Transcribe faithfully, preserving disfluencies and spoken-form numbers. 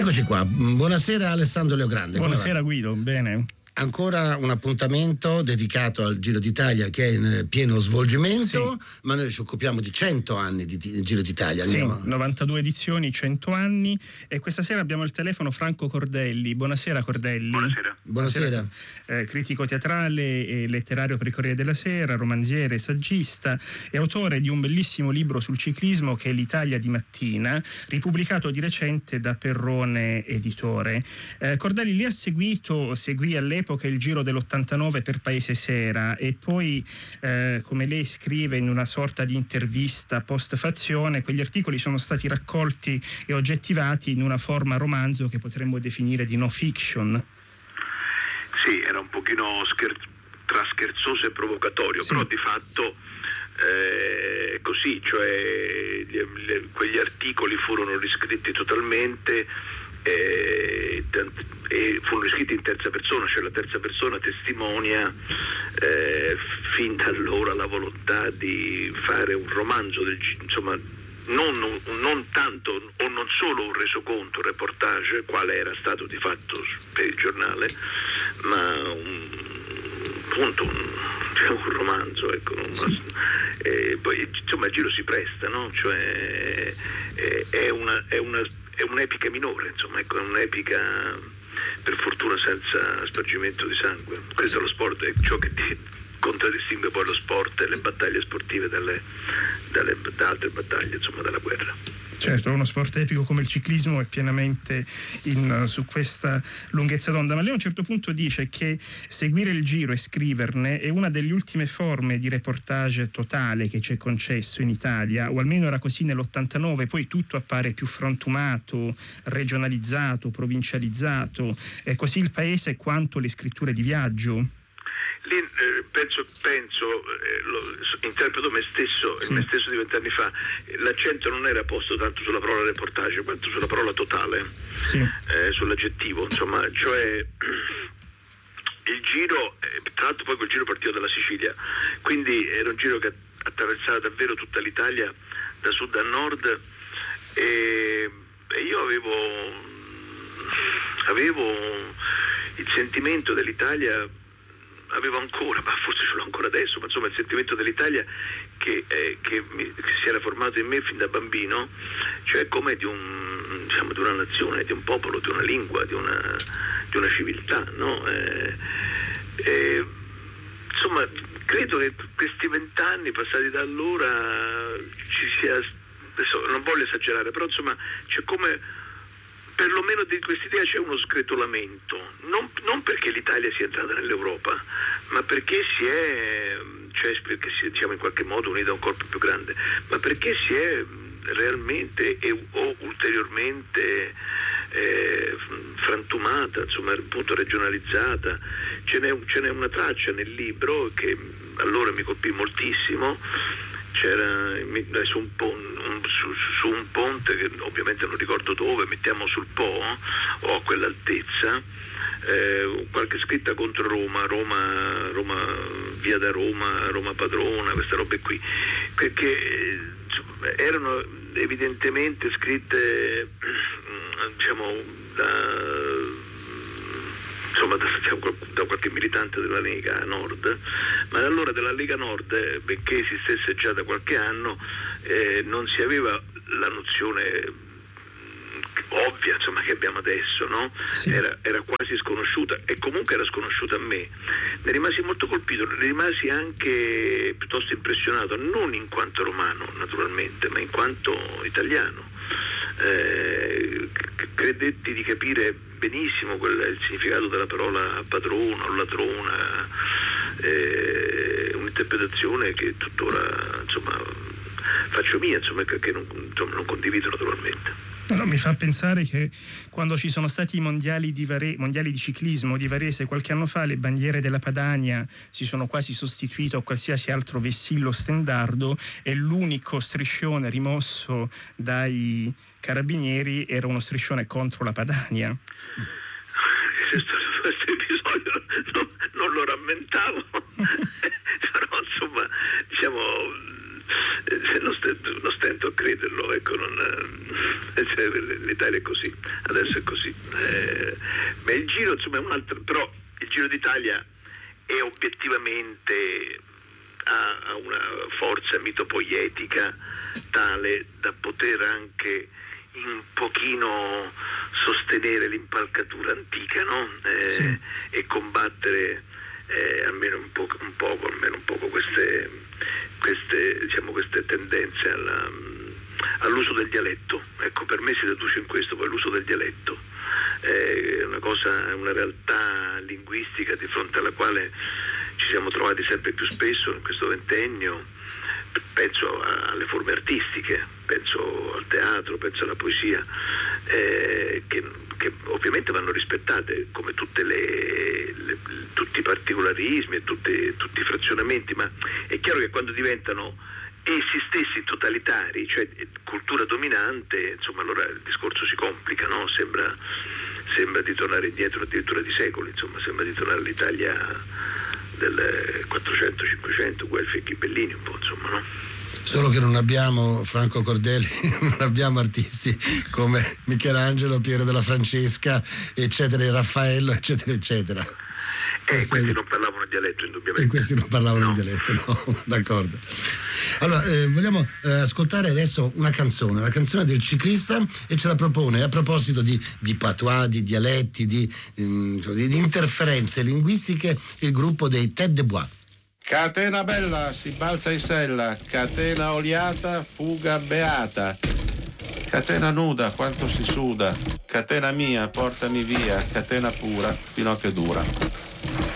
Eccoci qua, buonasera Alessandro Leogrande. Buonasera Guido, bene. Ancora un appuntamento dedicato al Giro d'Italia che è in pieno svolgimento, sì. Ma noi ci occupiamo di cento anni di, di Giro d'Italia. Andiamo. Sì, novantadue edizioni, cento anni, e questa sera abbiamo al telefono Franco Cordelli. Buonasera Cordelli. Buonasera. Buonasera. Buonasera. Eh, critico teatrale e letterario per il Corriere della Sera, romanziere, saggista e autore di un bellissimo libro sul ciclismo che è L'Italia di mattina, ripubblicato di recente da Perrone Editore. Eh, Cordelli, lei ha seguito, seguì all'epoca il Giro dell'ottantanove per Paese Sera e poi, eh, come lei scrive in una sorta di intervista post-fazione, quegli articoli sono stati raccolti e oggettivati in una forma romanzo che potremmo definire di no fiction. Sì, era un pochino scher- tra scherzoso e provocatorio, sì. Però di fatto eh, così, cioè gli, gli, quegli articoli furono riscritti totalmente e, e furono scritti in terza persona, cioè la terza persona testimonia eh, fin da allora la volontà di fare un romanzo del, insomma non, non tanto o non solo un resoconto, un reportage quale era stato di fatto per il giornale, ma un, appunto un, cioè un romanzo, ecco, una, e poi insomma il Giro si presta, no? Cioè è, è una è una è un'epica minore, insomma, ecco, è un'epica per fortuna senza spargimento di sangue. Questo è lo sport, è ciò che ti contraddistingue poi lo sport e le battaglie sportive dalle, dalle, da altre battaglie, insomma, dalla guerra. Certo, uno sport epico come il ciclismo è pienamente in, su questa lunghezza d'onda, ma lei a un certo punto dice che seguire il Giro e scriverne è una delle ultime forme di reportage totale che ci è concesso in Italia, o almeno era così nell'ottantanove, poi tutto appare più frantumato, regionalizzato, provincializzato, è così il paese quanto le scritture di viaggio. Lì eh, penso, penso eh, lo, interpreto me stesso, sì. me stesso di vent'anni fa, l'accento non era posto tanto sulla parola reportage quanto sulla parola totale, sì. eh, sull'aggettivo, insomma, cioè il Giro, eh, tra l'altro poi quel Giro partiva dalla Sicilia, quindi era un Giro che attraversava davvero tutta l'Italia da sud a nord, e, e io avevo avevo il sentimento dell'Italia, avevo ancora, ma forse ce l'ho ancora adesso, ma insomma il sentimento dell'Italia che, eh, che, mi, che si era formato in me fin da bambino, cioè come di un, diciamo, di una nazione, di un popolo, di una lingua, di una, di una civiltà, no? Eh, eh, insomma, credo che questi vent'anni passati da allora ci sia, adesso non voglio esagerare, però insomma c'è come perlomeno di quest'idea c'è uno sgretolamento, non, non perché l'Italia sia entrata nell'Europa, ma perché si è, cioè perché si è, diciamo, in qualche modo unita a un corpo più grande, ma perché si è realmente e, o ulteriormente eh, frantumata, insomma appunto regionalizzata. Ce n'è, ce n'è una traccia nel libro che allora mi colpì moltissimo. C'era su un, pon, un, su, su un ponte che ovviamente non ricordo dove, mettiamo sul Po o a quell'altezza, eh, qualche scritta contro Roma, Roma, Roma, via da Roma, Roma padrona, queste robe qui, che, che insomma, erano evidentemente scritte, diciamo, da insomma da, da qualche militante della Lega Nord, ma da allora della Lega Nord, benché esistesse già da qualche anno, eh, non si aveva la nozione ovvia, insomma, che abbiamo adesso, no? Sì. Era, era quasi sconosciuta, e comunque era sconosciuta a me. Ne rimasi molto colpito, ne rimasi anche piuttosto impressionato, non in quanto romano naturalmente, ma in quanto italiano. Eh, credetti di capire benissimo quel, il significato della parola padrona o ladrona, eh, un'interpretazione che tuttora, insomma, faccio mia, insomma, che non, insomma, non condivido naturalmente. No, mi fa pensare che quando ci sono stati i mondiali di, Vare- mondiali di ciclismo di Varese qualche anno fa, le bandiere della Padania si sono quasi sostituite a qualsiasi altro vessillo stendardo, e l'unico striscione rimosso dai carabinieri era uno striscione contro la Padania. Questo episodio non, non lo rammentavo però insomma, diciamo, se non stento, non stento a crederlo, ecco, non, cioè, l'Italia è così, adesso è così. Eh, ma il Giro, insomma, è un altro, però il Giro d'Italia è obiettivamente ha, ha una forza mitopoietica tale da poter anche un pochino sostenere l'impalcatura antica, no? Eh, sì. E combattere eh, almeno un, po', un poco, almeno un poco queste, queste, diciamo, queste tendenze alla, all'uso del dialetto. Ecco, per me si traduce in questo, poi l'uso del dialetto. È una cosa, una realtà linguistica di fronte alla quale ci siamo trovati sempre più spesso in questo ventennio. Penso alle forme artistiche, penso al teatro, penso alla poesia, eh, che, che ovviamente vanno rispettate come tutte le, le, tutti i particolarismi e tutti, tutti i frazionamenti, ma è chiaro che quando diventano essi stessi totalitari, cioè cultura dominante, insomma, allora il discorso si complica, no? Sembra, sembra di tornare indietro addirittura di secoli, insomma, sembra di tornare all'Italia del quattrocento cinquecento, Guelfi e Ghibellini, un po', insomma, no? Solo che non abbiamo Franco Cordelli, non abbiamo artisti come Michelangelo, Piero della Francesca, eccetera, Raffaello, eccetera, eccetera. E questi, questi non parlavano dialetto, indubbiamente. E questi non parlavano no. in dialetto, no, d'accordo. Allora, eh, vogliamo eh, ascoltare adesso una canzone, la canzone del ciclista, e ce la propone a proposito di, di patois, di dialetti, di, um, di, di interferenze linguistiche, il gruppo dei Tête de Bois. Catena bella, si balza in sella, catena oliata, fuga beata. Catena nuda, quanto si suda, catena mia, portami via, catena pura, fino a che dura.